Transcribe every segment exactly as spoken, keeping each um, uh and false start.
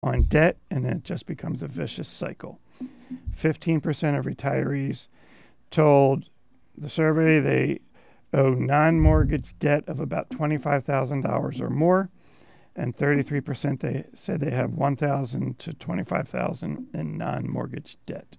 on debt, and then it just becomes a vicious cycle. fifteen percent of retirees told the survey they owe non-mortgage debt of about twenty-five thousand dollars or more, and thirty-three percent they said they have one thousand dollars to twenty-five thousand dollars in non-mortgage debt.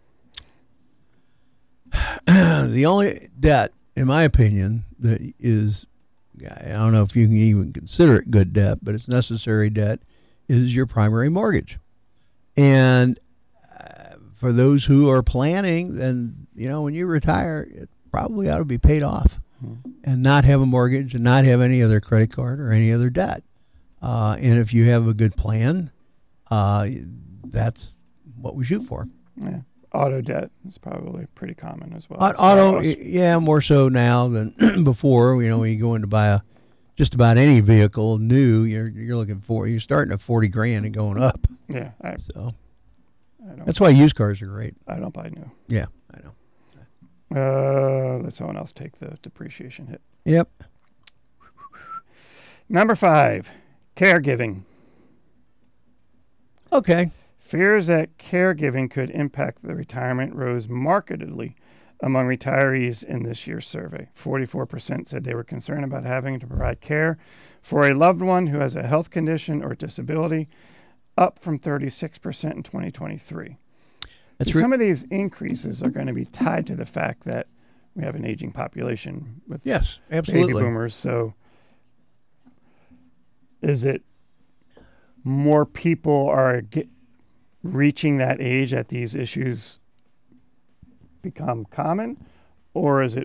The only debt, in my opinion, that is, I don't know if you can even consider it good debt, but it's necessary debt, is your primary mortgage. And uh, for those who are planning, then, you know, when you retire, it probably ought to be paid off mm-hmm. and not have a mortgage and not have any other credit card or any other debt. Uh, and if you have a good plan, uh, that's what we shoot for. Yeah. Auto debt is probably pretty common as well. Auto, yeah, more so now than before. You know, when you go in to buy a just about any vehicle new, you're you're looking for you're starting at forty grand and going up. Yeah, I, so I don't, that's why used cars are great. I don't buy new. Yeah, I know. Uh, let someone else take the depreciation hit. Yep. Number five, caregiving. Okay. Fears that caregiving could impact the retirement rose markedly among retirees in this year's survey. forty-four percent said they were concerned about having to provide care for a loved one who has a health condition or disability, up from thirty-six percent in twenty twenty-three. That's re- Some of these increases are going to be tied to the fact that we have an aging population with yes, absolutely. baby boomers. So is it more people are get, reaching that age that these issues become common, or is it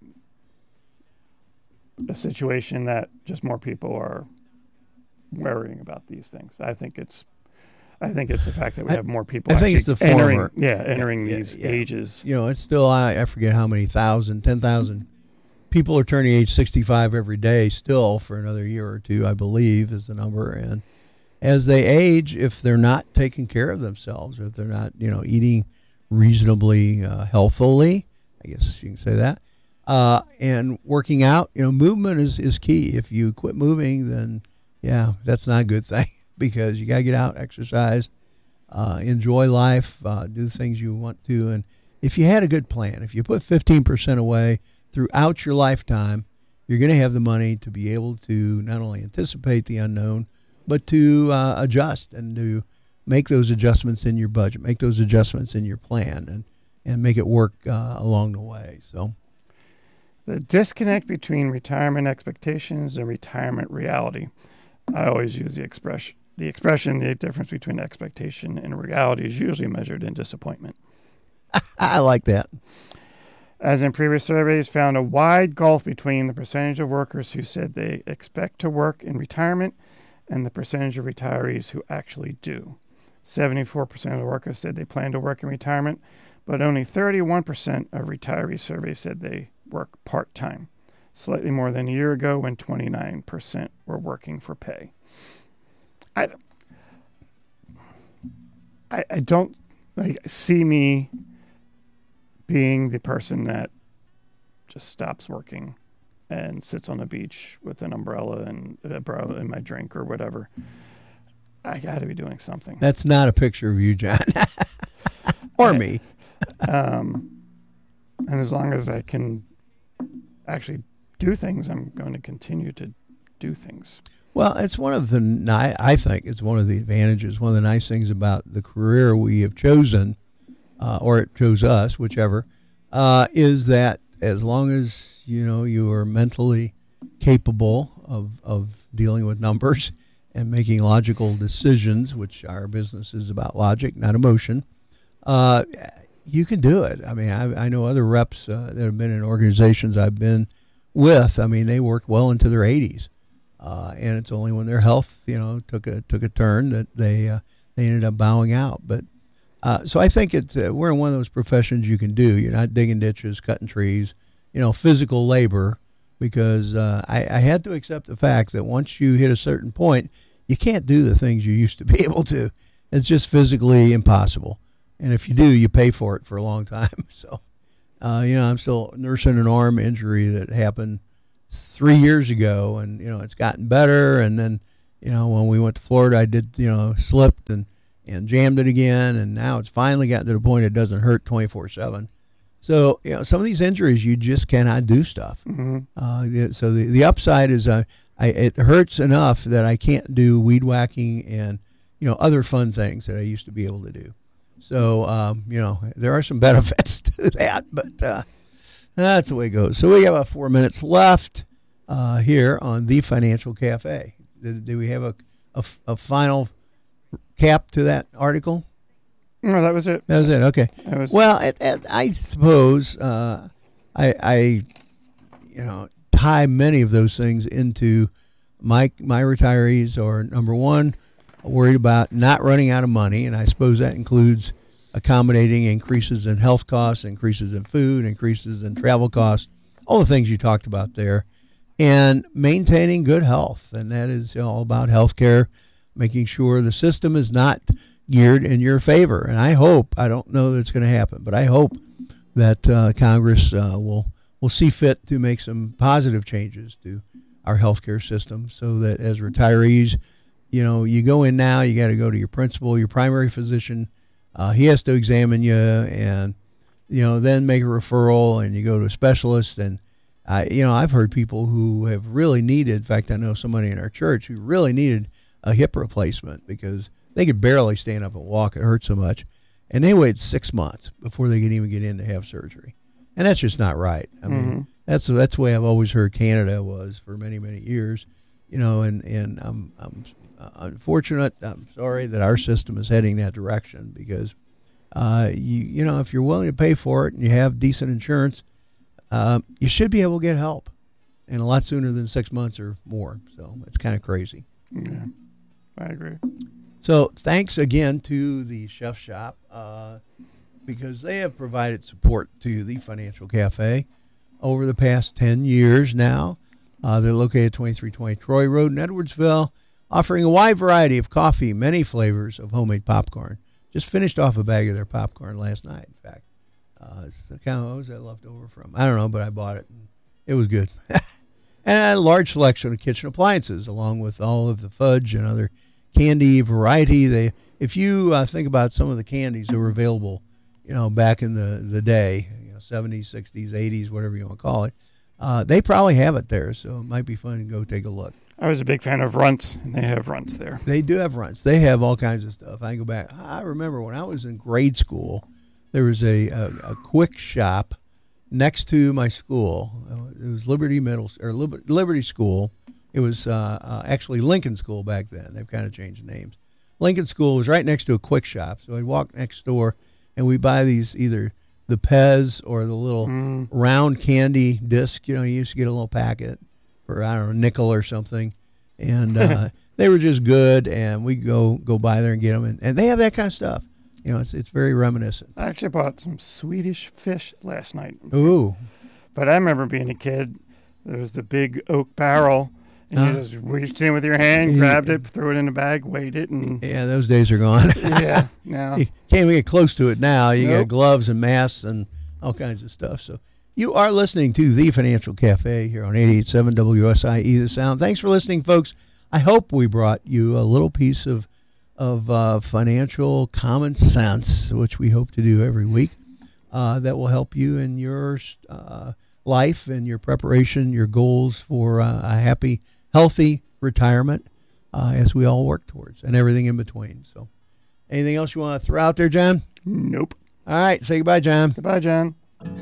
a situation that just more people are worrying about these things? I think it's, I think it's the fact that we I, have more people. I think it's the entering, former. Yeah, entering yeah, these yeah, yeah. ages. You know, it's still I, I forget how many thousand, ten thousand people are turning age sixty-five every day. Still for another year or two, I believe, is the number. And as they age, if they're not taking care of themselves, or if they're not, you know, eating reasonably uh, healthily, I guess you can say that, uh, and working out, you know, movement is, is key. If you quit moving, then, yeah, that's not a good thing because you got to get out, exercise, uh, enjoy life, uh, do the things you want to. And if you had a good plan, if you put fifteen percent away throughout your lifetime, you're going to have the money to be able to not only anticipate the unknown, but to uh, adjust and to make those adjustments in your budget, make those adjustments in your plan, and, and make it work uh, along the way. So, the disconnect between retirement expectations and retirement reality. I always use the expression, the expression, the difference between expectation and reality is usually measured in disappointment. I like that. As in previous surveys, found a wide gulf between the percentage of workers who said they expect to work in retirement and the percentage of retirees who actually do. seventy-four percent of the workers said they plan to work in retirement, but only thirty-one percent of retirees surveyed said they work part-time, slightly more than a year ago when twenty-nine percent were working for pay. I, I, I don't like see me being the person that just stops working and sits on the beach with an umbrella and a umbrella in my drink or whatever. I got to be doing something. That's not a picture of you, John, or I, me. um, and as long as I can actually do things, I'm going to continue to do things. Well, it's one of the, I think it's one of the advantages, one of the nice things about the career we have chosen, uh, or it chose us, whichever, uh, is that as long as, you know, you are mentally capable of, of dealing with numbers and making logical decisions, which our business is about logic, not emotion, uh, you can do it. I mean, I, I know other reps uh, that have been in organizations I've been with. I mean, they work well into their eighties, uh, and it's only when their health, you know, took a took a turn that they uh, they ended up bowing out. But uh, so I think it's uh, we're in one of those professions you can do. You're not digging ditches, cutting trees, you know, physical labor. Because uh, I, I had to accept the fact that once you hit a certain point, you can't do the things you used to be able to. It's just physically impossible. And if you do, you pay for it for a long time. So, uh, you know, I'm still nursing an arm injury that happened three years ago, and, you know, it's gotten better. And then, You know, when we went to Florida, I did, you know, slipped and, and jammed it again, and now it's finally gotten to the point it doesn't hurt twenty-four seven. So, you know, some of these injuries, you just cannot do stuff. Mm-hmm. Uh, so the, the upside is uh, I, it hurts enough that I can't do weed whacking and, you know, other fun things that I used to be able to do. So, um, you know, there are some benefits to that, but uh, that's the way it goes. So we have about four minutes left uh, here on The Financial Cafe. Do, do we have a, a, a final cap to that article? No, that was it. That was it. Okay. That was well, it, it, I suppose uh, I, I, you know, tie many of those things into my my retirees are, number one, worried about not running out of money, and I suppose that includes accommodating increases in health costs, increases in food, increases in travel costs, all the things you talked about there, and maintaining good health, and that is all about health care, making sure the system is not geared in your favor. And I hope, I don't know that it's going to happen, but I hope that uh, Congress uh, will will see fit to make some positive changes to our healthcare system so that as retirees, you know, you go in now, you got to go to your principal, your primary physician. Uh, he has to examine you and, you know, then make a referral, and you go to a specialist. And, I, you know, I've heard people who have really needed, in fact, I know somebody in our church who really needed a hip replacement because they could barely stand up and walk. It hurt so much. And they waited six months before they could even get in to have surgery. And that's just not right. I mean, mm-hmm. that's that's the way I've always heard Canada was for many, many years. You know, and, and I'm, I'm unfortunate, I'm sorry that our system is heading that direction because, uh, you you know, if you're willing to pay for it and you have decent insurance, uh, you should be able to get help. And a lot sooner than six months or more. So it's kind of crazy. Yeah, I agree. So thanks again to the Chef Shop uh, because they have provided support to the Financial Cafe over the past ten years now. Uh, they're located at twenty-three twenty Troy Road in Edwardsville, offering a wide variety of coffee, many flavors of homemade popcorn. Just finished off a bag of their popcorn last night, in fact. Uh, it's the kind of, what was that left over from? I don't know, but I bought it. And it was good. And a large selection of kitchen appliances, along with all of the fudge and other candy variety. They, if you uh, think about some of the candies that were available, you know, back in the, the day, you know, seventies, sixties, eighties, whatever you want to call it, uh, they probably have it there. So it might be fun to go take a look. I was a big fan of Runts, and they have Runts there. They do have Runts. They have all kinds of stuff. I go back. I remember when I was in grade school, there was a, a, a quick shop next to my school. It was Liberty Middle or Liberty School. It was uh, uh, actually Lincoln School back then. They've kind of changed the names. Lincoln School was right next to a quick shop. So I'd walk next door, and we'd buy these, either the Pez or the little mm. round candy disc. You know, you used to get a little packet for, I don't know, a nickel or something. And uh, they were just good, and we'd go, go by there and get them. And, and they have that kind of stuff. You know, it's it's very reminiscent. I actually bought some Swedish fish last night. Ooh. But I remember being a kid, there was the big oak barrel. And Uh-huh. you just reached in with your hand, grabbed it, threw it in the bag, weighed it, and Yeah, those days are gone. yeah, now You can't even get close to it now. You Nope. got gloves and masks and all kinds of stuff. So you are listening to The Financial Cafe here on eighty-eight point seven W S I E The Sound. Thanks for listening, folks. I hope we brought you a little piece of of uh, financial common sense, which we hope to do every week, uh, that will help you in your uh, life and your preparation, your goals for uh, a happy, healthy retirement uh, as we all work towards, and everything in between. So anything else you want to throw out there, John? nope. All right, say goodbye, John. Goodbye, John.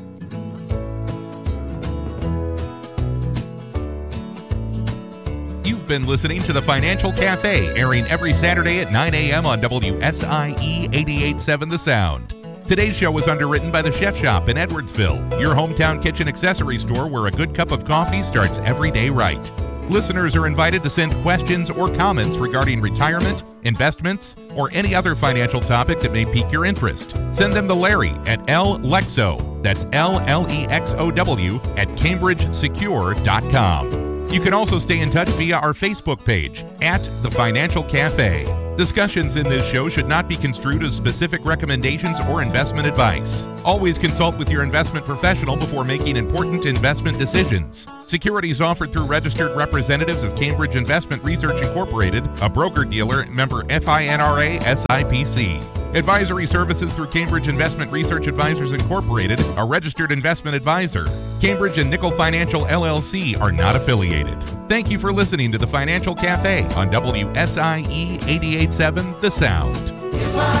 You've been listening to The Financial Cafe, airing every Saturday at nine a.m. on W S I E eighty-eight point seven The Sound. Today's show was underwritten by the Chef Shop in Edwardsville, your hometown kitchen accessory store where a good cup of coffee starts every day right. Listeners are invited to send questions or comments regarding retirement, investments, or any other financial topic that may pique your interest. Send them to Larry at L Lexow, that's L L E X O W, at cambridge secure dot com. You can also stay in touch via our Facebook page, at The Financial Cafe. Discussions in this show should not be construed as specific recommendations or investment advice. Always consult with your investment professional before making important investment decisions. Securities offered through registered representatives of Cambridge Investment Research Incorporated, a broker-dealer, member FINRA S I P C. Advisory services through Cambridge Investment Research Advisors Incorporated, a registered investment advisor. Cambridge and Nickel Financial L L C are not affiliated. Thank you for listening to the Financial Cafe on W S I E eighty-eight point seven The Sound.